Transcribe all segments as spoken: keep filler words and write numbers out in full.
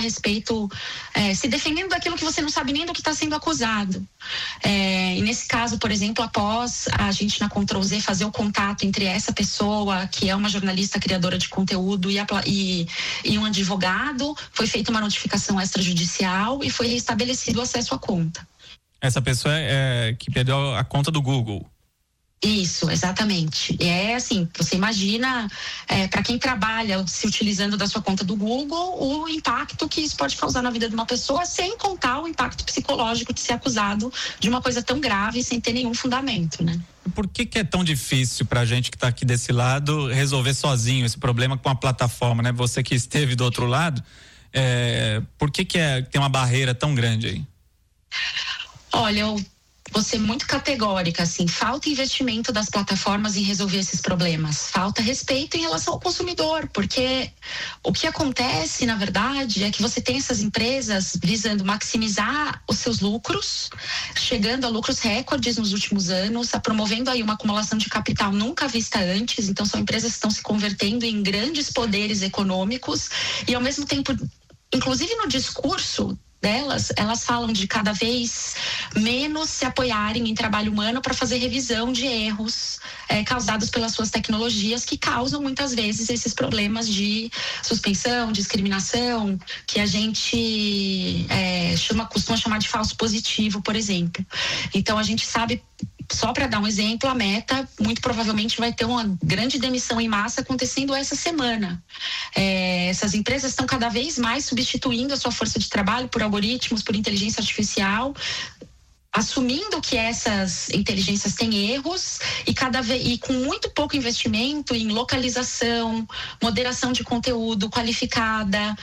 respeito, é, se defendendo daquilo que você não sabe nem do que está sendo acusado. É, e nesse caso, por exemplo, após a gente na Control Z fazer o contato entre essa pessoa, que é uma jornalista criadora de conteúdo, e, a, e, e um advogado, foi feita uma notificação extrajudicial e foi restabelecido o acesso à conta. Essa pessoa é, é que perdeu a conta do Google. Isso, exatamente. É assim, você imagina, é, para quem trabalha se utilizando da sua conta do Google, o impacto que isso pode causar na vida de uma pessoa, sem contar o impacto psicológico de ser acusado de uma coisa tão grave sem ter nenhum fundamento, né? Por que que é tão difícil pra gente que tá aqui desse lado resolver sozinho esse problema com a plataforma, né? Você que esteve do outro lado, é, por que que é, tem uma barreira tão grande aí? Olha, eu vou ser muito categórica, assim, falta investimento das plataformas em resolver esses problemas, falta respeito em relação ao consumidor, porque o que acontece, na verdade, é que você tem essas empresas visando maximizar os seus lucros, chegando a lucros recordes nos últimos anos, promovendo aí uma acumulação de capital nunca vista antes, então são empresas que estão se convertendo em grandes poderes econômicos e, ao mesmo tempo, inclusive no discurso delas, elas falam de cada vez menos se apoiarem em trabalho humano para fazer revisão de erros é, causados pelas suas tecnologias, que causam muitas vezes esses problemas de suspensão, discriminação, que a gente é, chama, costuma chamar de falso positivo, por exemplo. Então a gente sabe, só para dar um exemplo, a Meta muito provavelmente vai ter uma grande demissão em massa acontecendo essa semana. É, essas empresas estão cada vez mais substituindo a sua força de trabalho por algoritmos, por inteligência artificial, assumindo que essas inteligências têm erros e, cada vez, e com muito pouco investimento em localização, moderação de conteúdo qualificada,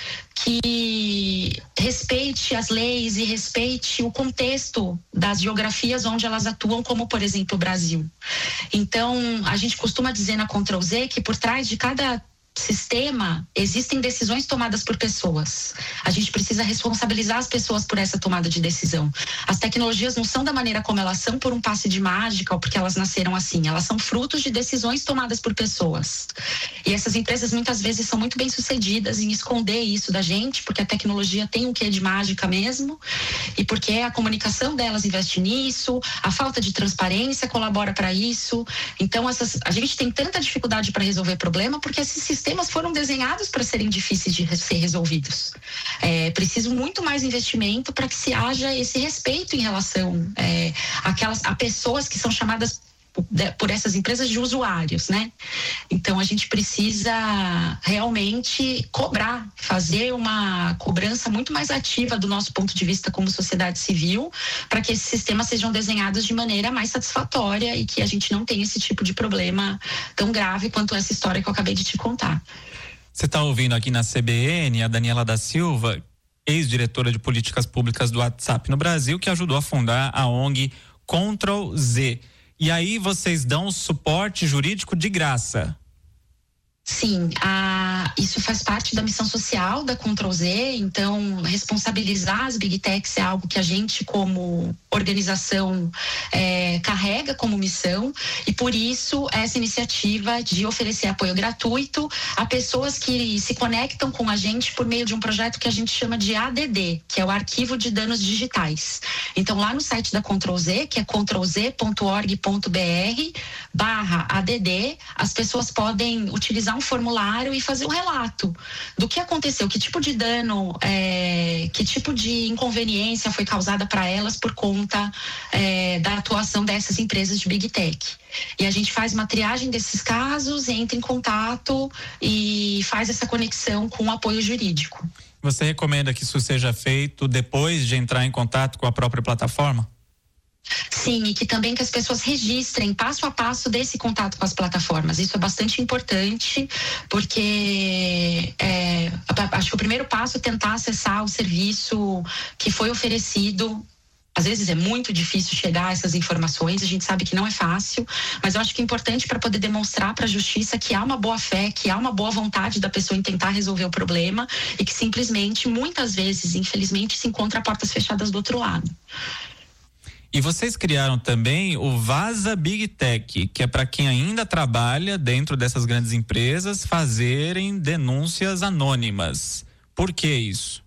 que respeite as leis e respeite o contexto das geografias onde elas atuam, como, por exemplo, o Brasil. Então, a gente costuma dizer na Control Z que por trás de cada sistema existem decisões tomadas por pessoas. A gente precisa responsabilizar as pessoas por essa tomada de decisão. As tecnologias não são da maneira como elas são por um passe de mágica ou porque elas nasceram assim. Elas são frutos de decisões tomadas por pessoas. E essas empresas muitas vezes são muito bem sucedidas em esconder isso da gente, porque a tecnologia tem um quê de mágica mesmo, e porque a comunicação delas investe nisso, a falta de transparência colabora para isso. Então essas, a gente tem tanta dificuldade para resolver problema porque esses sistemas sistemas foram desenhados para serem difíceis de ser resolvidos. É preciso muito mais investimento para que se haja esse respeito em relação é, àquelas, a pessoas que são chamadas por essas empresas de usuários, né? Então a gente precisa realmente cobrar, fazer uma cobrança muito mais ativa do nosso ponto de vista como sociedade civil, para que esses sistemas sejam desenhados de maneira mais satisfatória e que a gente não tenha esse tipo de problema tão grave quanto essa história que eu acabei de te contar. Você está ouvindo aqui na C B N a Daniela da Silva, ex-diretora de políticas públicas do WhatsApp no Brasil, que ajudou a fundar a O N G Control Z. E aí vocês dão suporte jurídico de graça. Sim, a, isso faz parte da missão social da Control Z, então responsabilizar as Big Techs é algo que a gente como organização é, carrega como missão, e por isso essa iniciativa de oferecer apoio gratuito a pessoas que se conectam com a gente por meio de um projeto que a gente chama de A D D, que é o Arquivo de Danos Digitais. Então lá no site da Control Z, que é control z ponto org ponto b r barra A D D, as pessoas podem utilizar um formulário e fazer um relato do que aconteceu, que tipo de dano, é, que tipo de inconveniência foi causada para elas por conta é, da atuação dessas empresas de Big Tech. E a gente faz uma triagem desses casos, entra em contato e faz essa conexão com o apoio jurídico. Você recomenda que isso seja feito depois de entrar em contato com a própria plataforma? Sim, e que também que as pessoas registrem passo a passo desse contato com as plataformas. Isso é bastante importante, porque é, acho que o primeiro passo é tentar acessar o serviço que foi oferecido. Às vezes é muito difícil chegar a essas informações, a gente sabe que não é fácil, mas eu acho que é importante para poder demonstrar para a justiça que há uma boa fé, que há uma boa vontade da pessoa em tentar resolver o problema e que simplesmente, muitas vezes, infelizmente, se encontra a portas fechadas do outro lado. E vocês criaram também o Vaza Big Tech, que é para quem ainda trabalha dentro dessas grandes empresas fazerem denúncias anônimas. Por que isso?